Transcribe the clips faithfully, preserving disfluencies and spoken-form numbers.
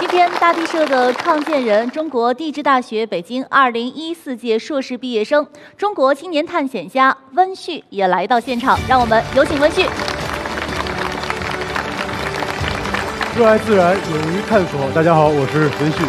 今天，大地社的创建人、中国地质大学北京二零一四届硕士毕业生、中国青年探险家温煦也来到现场，让我们有请温煦。 热爱自然，勇于探索。大家好，我是温煦。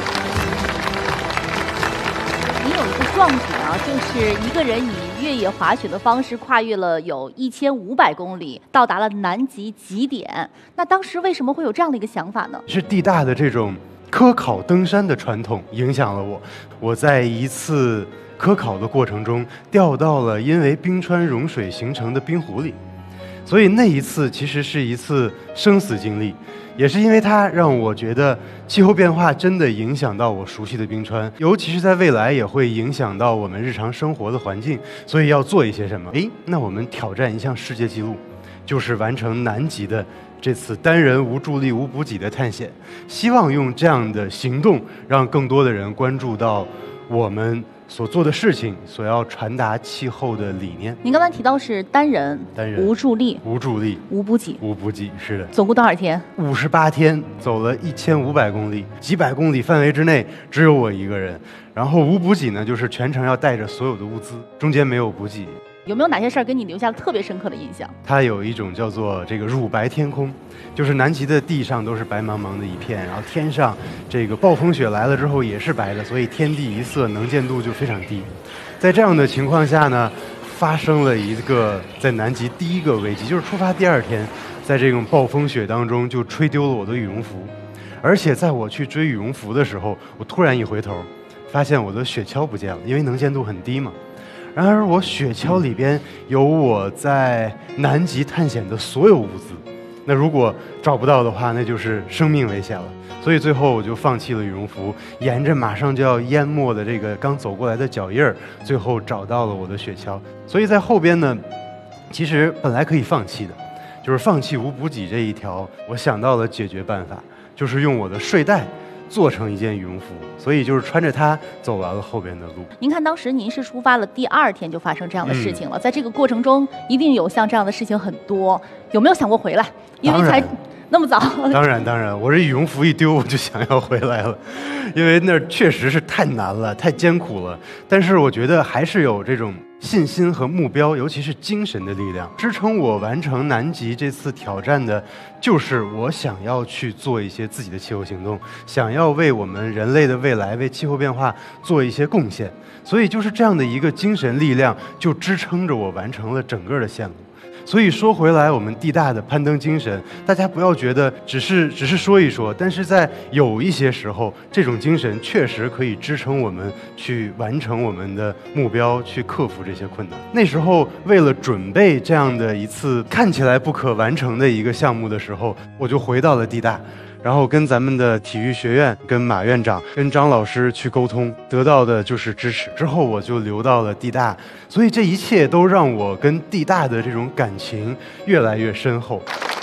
你有一个壮举啊，就是一个人以越野滑雪的方式跨越了有一千五百公里，到达了南极极点。那当时为什么会有这样的一个想法呢？ 是地大的这种科考登山的传统影响了我。我在一次科考的过程中掉到了因为冰川融水形成的冰湖里，所以那一次其实是一次生死经历。也是因为它让我觉得气候变化真的影响到我熟悉的冰川，尤其是在未来也会影响到我们日常生活的环境，所以要做一些什么？诶，那我们挑战一项世界纪录，就是完成南极的这次单人无助力无补给的探险，希望用这样的行动让更多的人关注到我们所做的事情，所要传达气候的理念。 您刚才提到是单人， 单人无助力， 无助力， 无补给， 无补给，是的。 总共多少天？ 五十八天，走了一千五百公里，几百公里范围之内只有我一个人。然后无补给呢，就是全程要带着所有的物资，中间没有补给。 有没有哪些事儿给你留下了特别深刻的印象？ 它有一种叫做这个乳白天空，就是南极的地上都是白茫茫的一片，然后天上这个暴风雪来了之后也是白的，所以天地一色，能见度就非常低。在这样的情况下呢，发生了一个在南极第一个危机，就是出发第二天，在这种暴风雪当中就吹丢了我的羽绒服，而且在我去追羽绒服的时候，我突然一回头，发现我的雪橇不见了，因为能见度很低嘛。然而我雪橇里边有我在南极探险的所有物资，那如果找不到的话，那就是生命危险了。所以最后我就放弃了羽绒服，沿着马上就要淹没的这个刚走过来的脚印儿，最后找到了我的雪橇。所以在后边呢，其实本来可以放弃的，就是放弃无补给这一条，我想到了解决办法，就是用我的睡袋做成一件羽绒服，所以就是穿着它走完了后边的路。 您看，当时您是出发了第二天就发生这样的事情了，嗯、在这个过程中，一定有像这样的事情很多，有没有想过回来？因为才那么早。 当然当然，我这羽绒服一丢，我就想要回来了，因为那确实是太难了，太艰苦了。但是我觉得还是有这种信心和目标，尤其是精神的力量，支撑我完成南极这次挑战的，就是我想要去做一些自己的气候行动，想要为我们人类的未来，为气候变化做一些贡献。所以就是这样的一个精神力量，就支撑着我完成了整个的线路。所以说回来，我们地大的攀登精神，大家不要觉得只是只是说一说，但是在有一些时候，这种精神确实可以支撑我们去完成我们的目标，去克服这些困难。那时候为了准备这样的一次看起来不可完成的一个项目的时候，我就回到了地大。然后跟咱们的体育学院、跟马院长、跟张老师去沟通，得到的就是支持。之后我就留到了地大，所以这一切都让我跟地大的这种感情越来越深厚。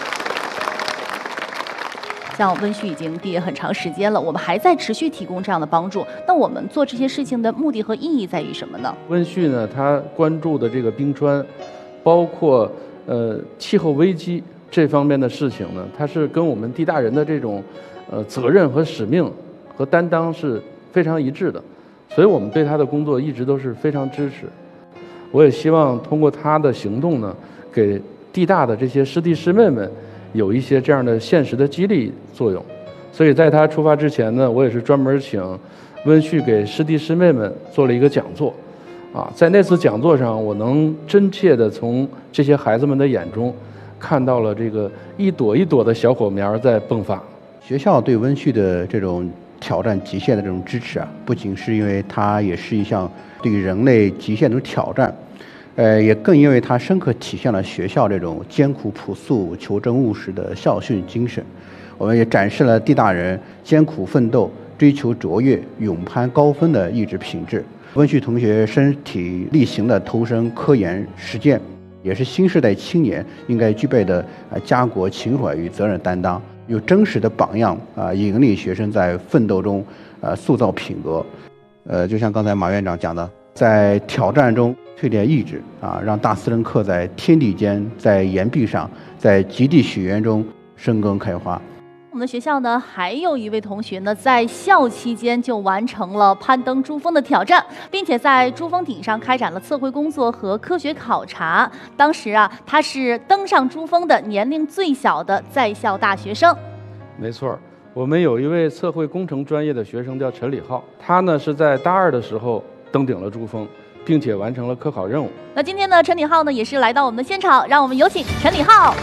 像温煦已经毕业很长时间了，我们还在持续提供这样的帮助。那我们做这些事情的目的和意义在于什么呢？ 温煦呢，他关注的这个冰川，包括呃气候危机这方面的事情呢，它是跟我们地大人的这种呃责任和使命和担当是非常一致的，所以我们对他的工作一直都是非常支持。我也希望通过他的行动呢，给地大的这些师弟师妹们有一些这样的现实的激励作用。所以在他出发之前呢，我也是专门请温煦给师弟师妹们做了一个讲座。啊，在那次讲座上，我能真切地从这些孩子们的眼中看到了这个一朵一朵的小火苗在迸发。 学校对温煦的这种挑战极限的这种支持啊，不仅是因为它也是一项对人类极限的挑战，呃，也更因为它深刻体现了学校这种艰苦朴素、求真务实的校训精神。我们也展示了地大人艰苦奋斗、追求卓越、勇攀高峰的意志品质。温煦同学身体力行的投身科研实践，也是新时代青年应该具备的啊家国情怀与责任担当，有真实的榜样啊，引领学生在奋斗中啊塑造品格。呃，就像刚才马院长讲的，在挑战中淬炼意志啊，让大斯人刻在天地间，在岩壁上，在极地雪原中生根开花。 我们的学校呢，还有一位同学呢，在校期间就完成了攀登珠峰的挑战，并且在珠峰顶上开展了测绘工作和科学考察。当时啊，他是登上珠峰的年龄最小的在校大学生。 没错，我们有一位测绘工程专业的学生叫陈礼浩，他呢是在大二的时候登顶了珠峰，并且完成了科考任务。 那今天呢，陈礼浩呢也是来到我们的现场，让我们有请陈礼浩。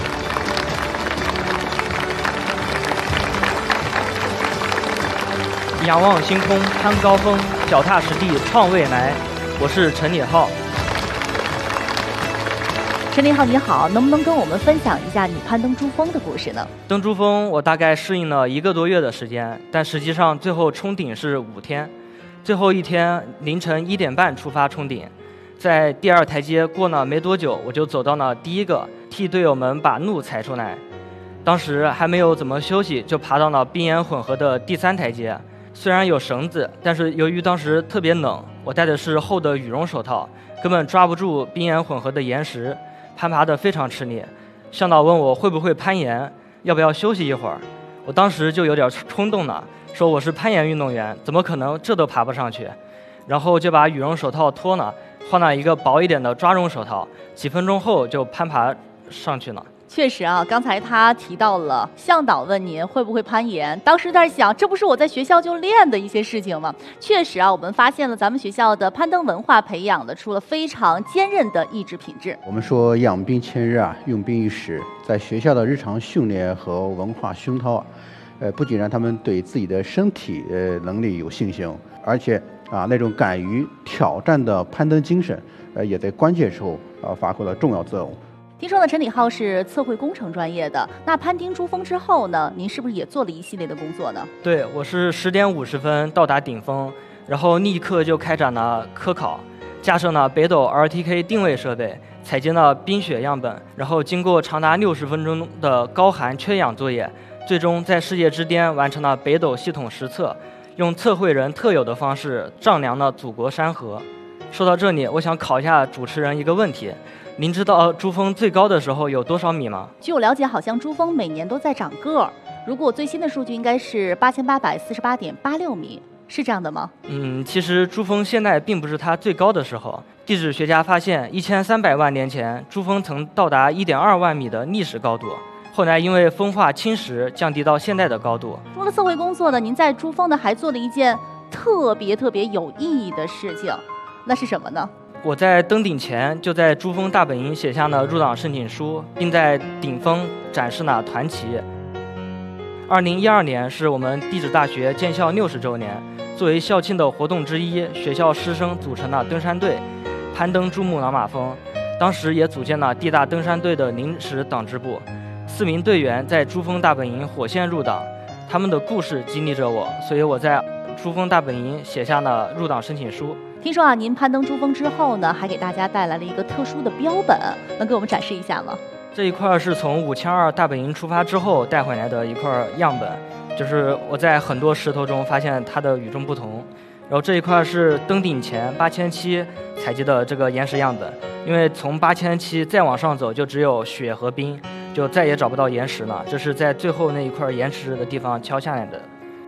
仰望星空，攀高峰，脚踏实地创未来。我是陈礼浩。 陈礼浩你好，能不能跟我们分享一下你攀登珠峰的故事呢？ 登珠峰我大概适应了一个多月的时间，但实际上最后冲顶是五天。最后一天凌晨一点半出发冲顶，在第二台阶过了没多久，我就走到了第一个，替队友们把路踩出来。当时还没有怎么休息，就爬到了冰岩混合的第三台阶。虽然有绳子，但是由于当时特别冷，我戴的是厚的羽绒手套，根本抓不住冰岩混合的岩石，攀爬得非常吃力。向导问我会不会攀岩，要不要休息一会儿。我当时就有点冲动了，说我是攀岩运动员，怎么可能这都爬不上去？然后就把羽绒手套脱了，换了一个薄一点的抓绒手套，几分钟后就攀爬上去了。 确实啊，刚才他提到了向导问您会不会攀岩，当时在想，这不是我在学校就练的一些事情吗？确实啊，我们发现了咱们学校的攀登文化培养的出了非常坚韧的意志品质。 我们说养兵千日啊，用兵一时，在学校的日常训练和文化熏陶啊，呃，不仅让他们对自己的身体呃能力有信心，而且啊那种敢于挑战的攀登精神，呃，也在关键时候啊发挥了重要作用。 听说呢，陈礼浩是测绘工程专业的，那攀登珠峰之后呢，您是不是也做了一系列的工作呢？ 对，我是十点五十分到达顶峰，然后立刻就开展了科考，架设了北斗 R T K 定位设备，采集了冰雪样本，然后经过长达六十分钟的高寒缺氧作业，最终在世界之巅完成了北斗系统实测，用测绘人特有的方式丈量了祖国山河。说到这里，我想考一下主持人一个问题。您知道珠峰最高的时候有多少米吗？ 据我了解，好像珠峰每年都在长个儿。如果最新的数据应该是八千八百四十八点八六米，是这样的吗？ 嗯，其实珠峰现在并不是它最高的时候。地质学家发现，一千三百万年前，珠峰曾到达一点二万米的历史高度，后来因为风化侵蚀，降低到现在的高度。 除了测绘工作呢，您在珠峰呢还做了一件特别特别有意义的事情，那是什么呢？ 我在登顶前就在珠峰大本营写下了入党申请书，并在顶峰展示了团旗。二零一二年是我们地质大学建校六十周年，作为校庆的活动之一，学校师生组成了登山队，攀登珠穆朗玛峰。当时也组建了地大登山队的临时党支部，四名队员在珠峰大本营火线入党，他们的故事激励着我，所以我在珠峰大本营写下了入党申请书。 听说啊，您攀登珠峰之后呢，还给大家带来了一个特殊的标本，能给我们展示一下吗？ 这一块是从五千二大本营出发之后带回来的一块样本，就是我在很多石头中发现它的与众不同。然后这一块是登顶前八千七采集的这个岩石样本，因为从八千七再往上走就只有雪和冰，就再也找不到岩石了。这是在最后那一块岩石的地方敲下来的。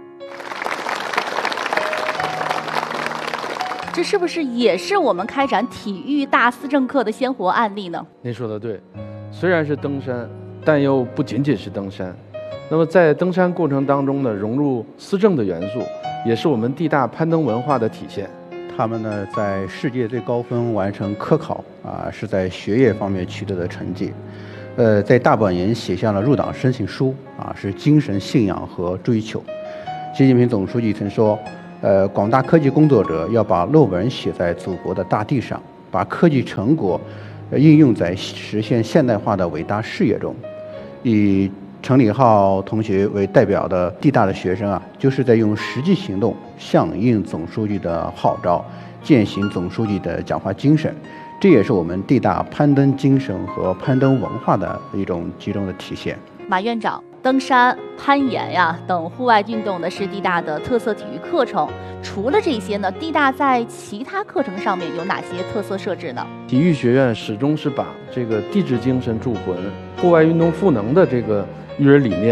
这是不是也是我们开展体育大思政课的鲜活案例呢？ 您说的对，虽然是登山，但又不仅仅是登山。那么在登山过程当中呢，融入思政的元素，也是我们地大攀登文化的体现。 他们呢，在世界最高峰完成科考啊，是在学业方面取得的成绩。呃，在大本营写下了入党申请书啊，是精神信仰和追求。习近平总书记曾说，呃，广大科技工作者要把论文写在祖国的大地上，把科技成果呃应用在实现现代化的伟大事业中。以陈礼浩同学为代表的地大的学生啊，就是在用实际行动响应总书记的号召，践行总书记的讲话精神。这也是我们地大攀登精神和攀登文化的一种集中的体现。 马院长，登山、攀岩呀等户外运动呢是地大的特色体育课程。除了这些呢，地大在其他课程上面有哪些特色设置呢？ 体育学院始终是把这个地质精神铸魂、户外运动赋能的这个育人理念，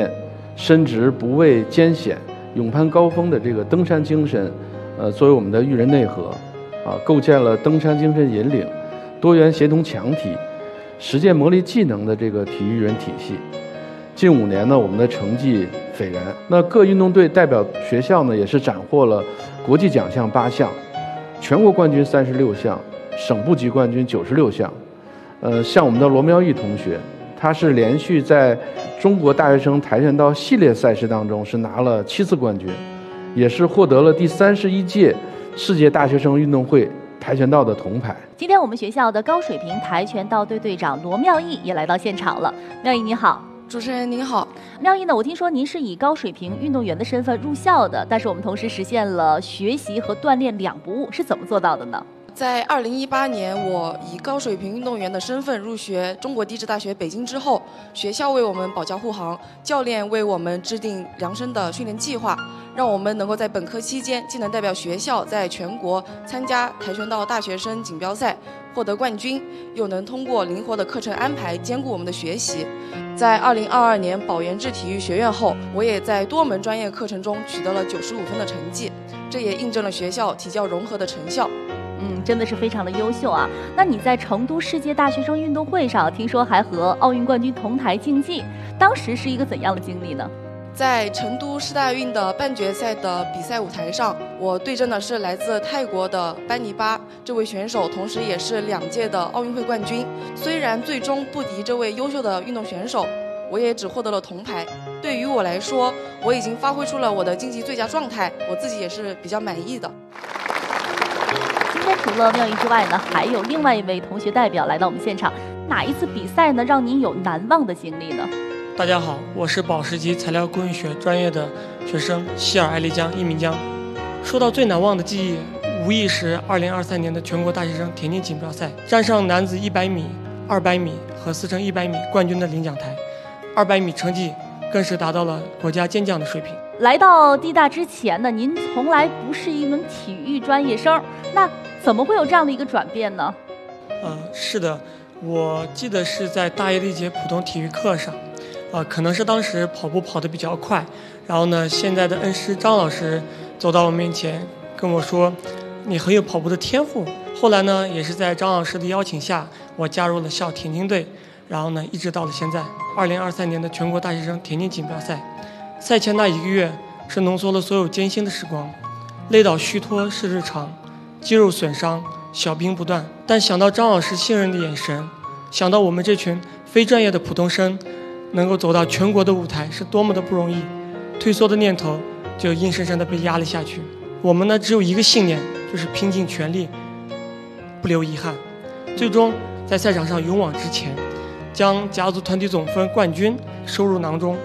深植不畏艰险、勇攀高峰的这个登山精神，呃，作为我们的育人内核，啊，构建了登山精神引领、多元协同强体、实践磨砺技能的这个体育育人体系。近五年呢，我们的成绩斐然。那各运动队代表学校呢，也是斩获了国际奖项八项，全国冠军三十六项，省部级冠军九十六项。呃，像我们的罗苗毅同学，他是连续在中国大学生跆拳道系列赛事当中是拿了七次冠军，也是获得了第三十一届世界大学生运动会跆拳道的铜牌。 今天我们学校的高水平跆拳道队队长罗妙毅也来到现场了。妙毅你好。 主持人您好。 妙毅呢，我听说您是以高水平运动员的身份入校的，但是我们同时实现了学习和锻炼两不误，是怎么做到的呢？ 在二零一八年，我以高水平运动员的身份入学中国地质大学北京之后，学校为我们保驾护航，教练为我们制定量身的训练计划，让我们能够在本科期间既能代表学校在全国参加跆拳道大学生锦标赛获得冠军，又能通过灵活的课程安排兼顾我们的学习。在二零二二年保研至体育学院后，我也在多门专业课程中取得了九十五分的成绩，这也印证了学校体教融合的成效。 嗯，真的是非常的优秀啊！那你在成都世界大学生运动会上，听说还和奥运冠军同台竞技，当时是一个怎样的经历呢？ 在成都世大运的半决赛的比赛舞台上，我对阵的是来自泰国的班尼巴这位选手，同时也是两届的奥运会冠军。虽然最终不敌这位优秀的运动选手，我也只获得了铜牌。对于我来说，我已经发挥出了我的竞技最佳状态，我自己也是比较满意的。 今天除了妙毅之外呢，还有另外一位同学代表来到我们现场。哪一次比赛呢，让您有难忘的经历呢？ 大家好，我是宝石级材料工艺学专业的学生希尔艾丽江一鸣江。说到最难忘的记忆，无疑是二零二三年的全国大学生田径锦标赛，站上男子一百米、二百米和四乘一百米冠军的领奖台，二百米成绩更是达到了国家健将的水平。 来到地大之前呢，您从来不是一门体育专业生，那怎么会有这样的一个转变呢？ 呃，是的，我记得是在大一的一节普通体育课上，呃，可能是当时跑步跑得比较快，然后呢，现在的恩师张老师走到我面前跟我说，你很有跑步的天赋。后来呢，也是在张老师的邀请下，我加入了校田径队，然后呢，一直到了现在。二零二三年的全国大学生田径锦标赛，赛前那一个月是浓缩了所有艰辛的时光，累倒虚脱是日常，肌肉损伤小病不断。但想到张老师信任的眼神，想到我们这群非专业的普通生能够走到全国的舞台是多么的不容易，退缩的念头就硬生生的被压了下去。我们呢只有一个信念，就是拼尽全力，不留遗憾，最终在赛场上勇往直前，将甲组团体总分冠军收入囊中。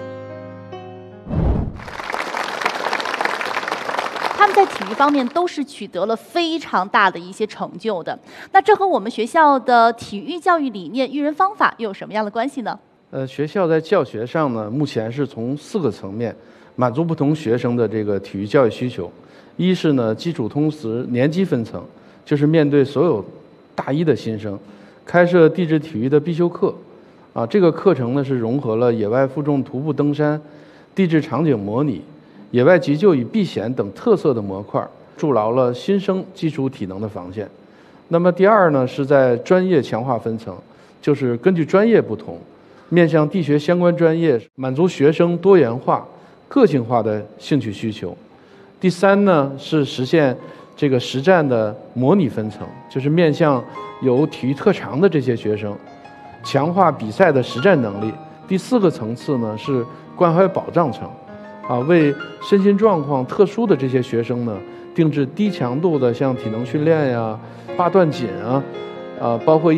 他们在体育方面都是取得了非常大的一些成就的。那这和我们学校的体育教育理念、育人方法又有什么样的关系呢？ 呃，学校在教学上呢，目前是从四个层面满足不同学生的这个体育教育需求。一是呢，基础通识年级分层，就是面对所有大一的新生，开设地质体育的必修课。啊，这个课程呢是融合了野外负重徒步登山、地质场景模拟、野外急救与避险等特色的模块，筑牢了新生基础体能的防线。那么第二呢，是在专业强化分层，就是根据专业不同，面向地学相关专业，满足学生多元化、个性化的兴趣需求。第三呢，是实现这个实战的模拟分层，就是面向有体育特长的这些学生，强化比赛的实战能力。第四个层次呢，是关怀保障层，啊，为身心状况特殊的这些学生呢，定制低强度的像体能训练呀、八段锦啊，啊，包括一